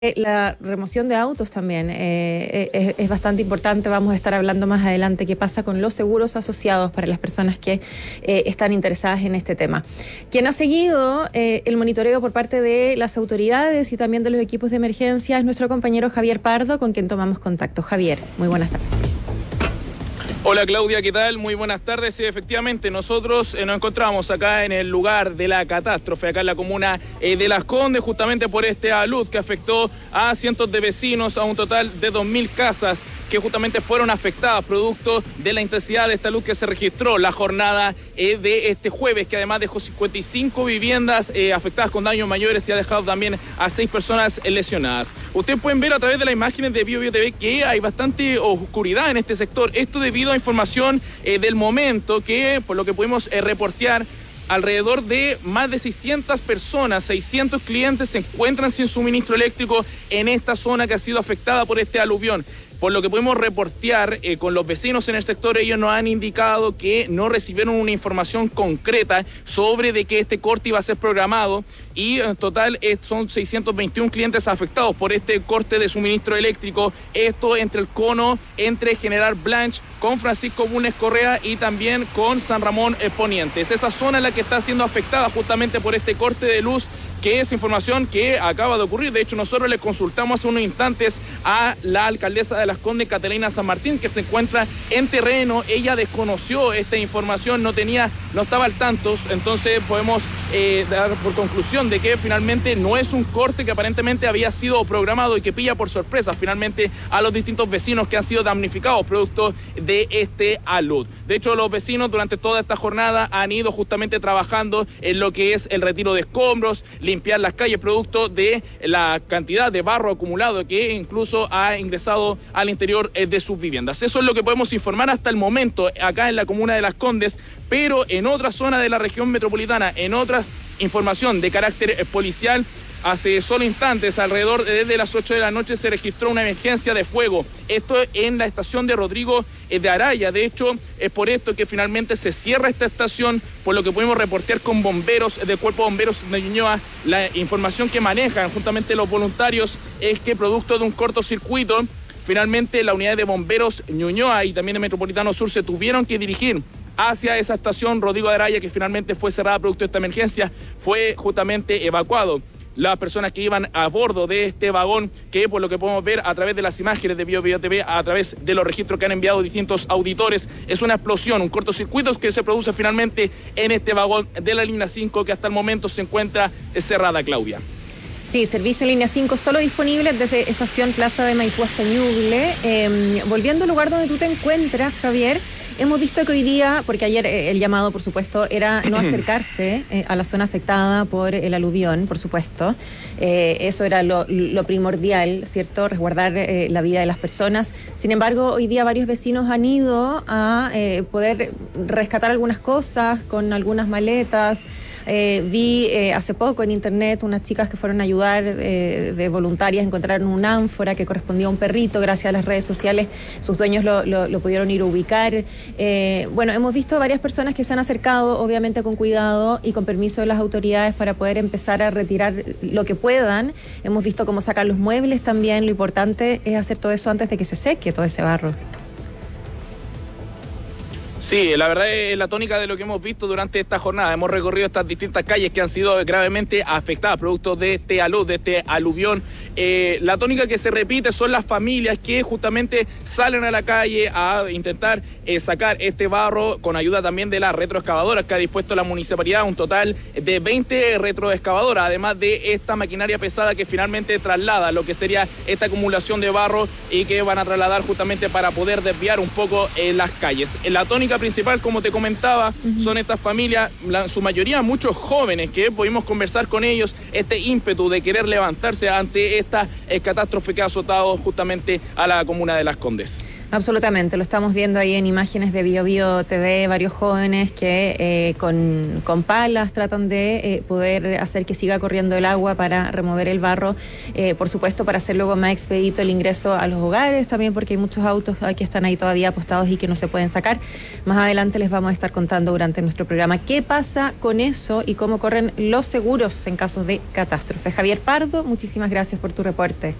La remoción de autos también es bastante importante. Vamos a estar hablando más adelante qué pasa con los seguros asociados para las personas que están interesadas en este tema. Quien ha seguido el monitoreo por parte de las autoridades y también de los equipos de emergencia es nuestro compañero Javier Pardo, con quien tomamos contacto. Javier, muy buenas tardes. Hola Claudia, ¿qué tal? Muy buenas tardes. Sí, efectivamente, nosotros nos encontramos acá en el lugar de la catástrofe, acá en la comuna de Las Condes, justamente por este alud que afectó a cientos de vecinos, a un total de 2.000 casas que justamente fueron afectadas producto de la intensidad de esta luz que se registró la jornada de este jueves, que además dejó 55 viviendas afectadas con daños mayores y ha dejado también a 6 personas lesionadas. Ustedes pueden ver a través de las imágenes de BioBio TV que hay bastante oscuridad en este sector, esto debido a información del momento que, por lo que pudimos reportear, alrededor de más de 600 personas, 600 clientes se encuentran sin suministro eléctrico en esta zona que ha sido afectada por este aluvión. Por lo que pudimos reportear con los vecinos en el sector, ellos nos han indicado que no recibieron una información concreta sobre de que este corte iba a ser programado y en total son 621 clientes afectados por este corte de suministro eléctrico. Esto entre el cono, entre General Blanch, con Francisco Bulnes Correa y también con San Ramón Poniente. Es esa zona en la que está siendo afectada justamente por este corte de luz, que es información que acaba de ocurrir. De hecho, nosotros le consultamos hace unos instantes a la alcaldesa de Las Condes, Catalina San Martín, que se encuentra en terreno. Ella desconoció esta información, no estaba al tanto, entonces podemos dar por conclusión de que finalmente no es un corte que aparentemente había sido programado y que pilla por sorpresa finalmente a los distintos vecinos que han sido damnificados producto de este alud. De hecho, los vecinos durante toda esta jornada han ido justamente trabajando en lo que es el retiro de escombros, limpiar las calles producto de la cantidad de barro acumulado que incluso ha ingresado al interior de sus viviendas. Eso es lo que podemos informar hasta el momento acá en la comuna de Las Condes, pero en otra zona de la región metropolitana, en otra información de carácter policial, hace solo instantes, alrededor de las 8 de la noche, se registró una emergencia de fuego. Esto en la estación de Rodrigo de Araya. De hecho, es por esto que finalmente se cierra esta estación, por lo que pudimos reportear con bomberos del Cuerpo de Bomberos de Ñuñoa. La información que manejan justamente los voluntarios es que producto de un cortocircuito, finalmente la unidad de bomberos Ñuñoa y también de Metropolitano Sur se tuvieron que dirigir hacia esa estación Rodrigo de Araya, que finalmente fue cerrada producto de esta emergencia. Fue justamente evacuado las personas que iban a bordo de este vagón, que por lo que podemos ver a través de las imágenes de BioBio TV, a través de los registros que han enviado distintos auditores, es una explosión, un cortocircuito que se produce finalmente en este vagón de la línea 5 que hasta el momento se encuentra cerrada, Claudia. Sí, servicio línea 5 solo disponible desde estación Plaza de Maipú hasta Ñuble. Volviendo al lugar donde tú te encuentras, Javier, hemos visto que hoy día, porque ayer el llamado, por supuesto, era no acercarse a la zona afectada por el aluvión, por supuesto. Eso era lo primordial, ¿cierto? Resguardar la vida de las personas. Sin embargo, hoy día varios vecinos han ido a poder rescatar algunas cosas con algunas maletas. Vi hace poco en internet unas chicas que fueron a ayudar de voluntarias, encontraron una ánfora que correspondía a un perrito. Gracias a las redes sociales sus dueños lo pudieron ir a ubicar. Bueno, hemos visto varias personas que se han acercado, obviamente con cuidado y con permiso de las autoridades, para poder empezar a retirar lo que puedan. Hemos visto cómo sacar los muebles también. Lo importante es hacer todo eso antes de que se seque todo ese barro. Sí, la verdad es la tónica de lo que hemos visto durante esta jornada. Hemos recorrido estas distintas calles que han sido gravemente afectadas producto de este alud, de este aluvión. La tónica que se repite son las familias que justamente salen a la calle a intentar sacar este barro con ayuda también de las retroexcavadoras que ha dispuesto la municipalidad, un total de 20 retroexcavadoras, además de esta maquinaria pesada que finalmente traslada lo que sería esta acumulación de barro y que van a trasladar justamente para poder desviar un poco las calles. La tónica principal, como te comentaba, son estas familias, su mayoría muchos jóvenes, que pudimos conversar con ellos, este ímpetu de querer levantarse ante esta catástrofe que ha azotado justamente a la comuna de Las Condes. Absolutamente, lo estamos viendo ahí en imágenes de BioBio TV, varios jóvenes que con palas tratan de poder hacer que siga corriendo el agua para remover el barro, por supuesto para hacer luego más expedito el ingreso a los hogares, también porque hay muchos autos que están ahí todavía apostados y que no se pueden sacar. Más adelante les vamos a estar contando durante nuestro programa qué pasa con eso y cómo corren los seguros en casos de catástrofe. Javier Pardo, muchísimas gracias por tu reporte.